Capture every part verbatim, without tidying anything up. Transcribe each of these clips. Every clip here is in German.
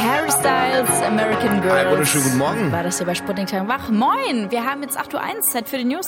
Harry Styles, American Girls. Einen wunderschönen guten Morgen. War das hier bei Sputnik Tag wach? Moin, wir haben jetzt acht Uhr eins, Zeit für die News.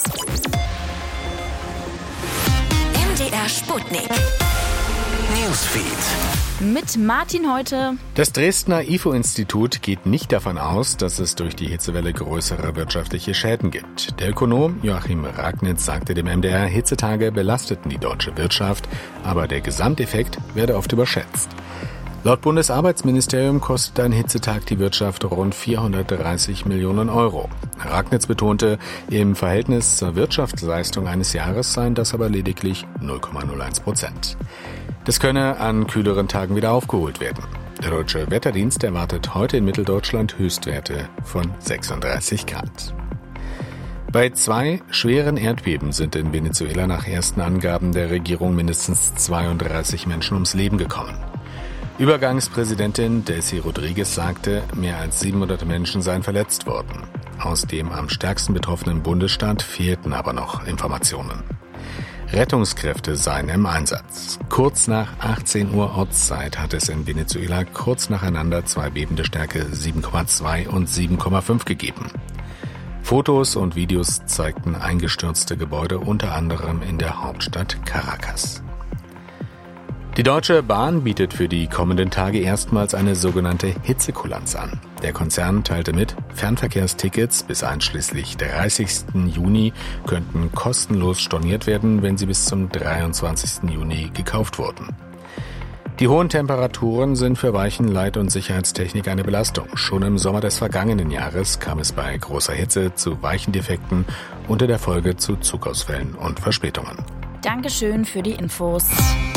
M D R Sputnik. Newsfeed. Mit Martin heute. Das Dresdner I F O-Institut geht nicht davon aus, dass es durch die Hitzewelle größere wirtschaftliche Schäden gibt. Der Ökonom Joachim Ragnitz sagte dem M D R, Hitzetage belasteten die deutsche Wirtschaft, aber der Gesamteffekt werde oft überschätzt. Laut Bundesarbeitsministerium kostet ein Hitzetag die Wirtschaft rund vierhundertdreißig Millionen Euro. Ragnitz betonte, im Verhältnis zur Wirtschaftsleistung eines Jahres seien das aber lediglich null Komma null eins Prozent. Das könne an kühleren Tagen wieder aufgeholt werden. Der Deutsche Wetterdienst erwartet heute in Mitteldeutschland Höchstwerte von sechsunddreißig Grad. Bei zwei schweren Erdbeben sind in Venezuela nach ersten Angaben der Regierung mindestens zweiunddreißig Menschen ums Leben gekommen. Übergangspräsidentin Delcy Rodriguez sagte, mehr als siebenhundert Menschen seien verletzt worden. Aus dem am stärksten betroffenen Bundesstaat fehlten aber noch Informationen. Rettungskräfte seien im Einsatz. Kurz nach achtzehn Uhr Ortszeit hat es in Venezuela kurz nacheinander zwei Beben der Stärke sieben Komma zwei und sieben Komma fünf gegeben. Fotos und Videos zeigten eingestürzte Gebäude, unter anderem in der Hauptstadt Caracas. Die Deutsche Bahn bietet für die kommenden Tage erstmals eine sogenannte Hitzekulanz an. Der Konzern teilte mit, Fernverkehrstickets bis einschließlich dreißigsten Juni könnten kostenlos storniert werden, wenn sie bis zum dreiundzwanzigsten Juni gekauft wurden. Die hohen Temperaturen sind für Weichen-, Leit- und Sicherheitstechnik eine Belastung. Schon im Sommer des vergangenen Jahres kam es bei großer Hitze zu Weichendefekten und in der Folge zu Zugausfällen und Verspätungen. Dankeschön für die Infos.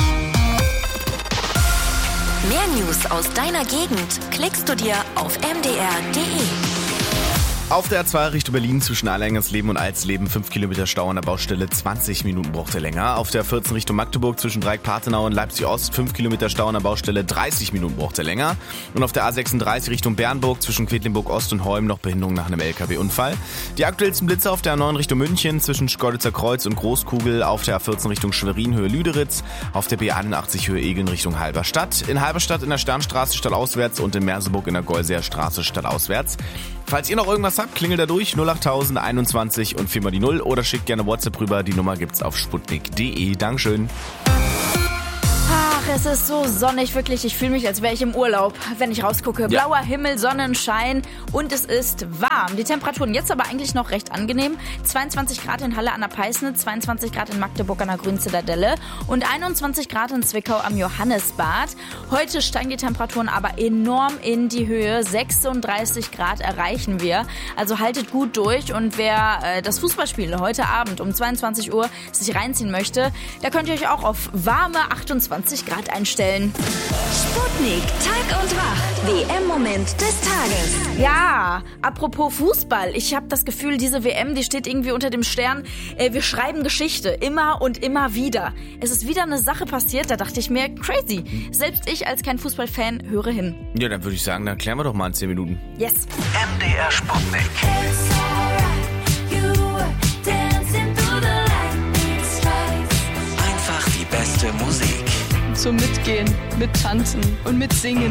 Mehr News aus deiner Gegend klickst du dir auf m d r punkt d e. Auf der A zwei Richtung Berlin zwischen Allerlängersleben und Alsleben fünf Kilometer Stau an der Baustelle, zwanzig Minuten braucht er länger. Auf der vierzehn Richtung Magdeburg zwischen Dreieck-Partenau und Leipzig-Ost fünf Kilometer Stau an der Baustelle, dreißig Minuten braucht er länger. Und auf der A sechsunddreißig Richtung Bernburg zwischen Quedlinburg-Ost und Holm noch Behinderung nach einem L K W-Unfall. Die aktuellsten Blitze auf der A neun Richtung München zwischen Schkeuditzer Kreuz und Großkugel, auf der A vierzehn Richtung Schwerin Höhe Lüderitz, auf der B einundachtzig Höhe Egeln Richtung Halberstadt, in Halberstadt in der Sternstraße stadtauswärts und in Merseburg in der Golseer Straße stadtauswärts. Falls ihr noch irgendwas habt, klingelt da durch null acht tausend einundzwanzig und viermal die Null oder schickt gerne WhatsApp rüber. Die Nummer gibt's auf sputnik punkt d e. Dankeschön. Ach, es ist so sonnig, wirklich. Ich fühle mich, als wäre ich im Urlaub, wenn ich rausgucke. Ja. Blauer Himmel, Sonnenschein und es ist warm. Die Temperaturen jetzt aber eigentlich noch recht angenehm. zweiundzwanzig Grad in Halle an der Peißnitz, zweiundzwanzig Grad in Magdeburg an der Grünzitadelle und einundzwanzig Grad in Zwickau am Johannesbad. Heute steigen die Temperaturen aber enorm in die Höhe. sechsunddreißig Grad erreichen wir. Also haltet gut durch und wer äh, das Fußballspiel heute Abend um zweiundzwanzig Uhr sich reinziehen möchte, da könnt ihr euch auch auf warme achtundzwanzig Grad einstellen. Sputnik, Tag und Wach. W M-Moment des Tages. Ja, apropos Fußball. Ich habe das Gefühl, diese W M, die steht irgendwie unter dem Stern. Äh, wir schreiben Geschichte. Immer und immer wieder. Es ist wieder eine Sache passiert, da dachte ich mir, crazy. Selbst ich als kein Fußballfan höre hin. Ja, dann würde ich sagen, dann klären wir doch mal in zehn Minuten. Yes. M D R Sputnik. Einfach die beste Musik. Zum Mitgehen, Mittanzen und Mitsingen.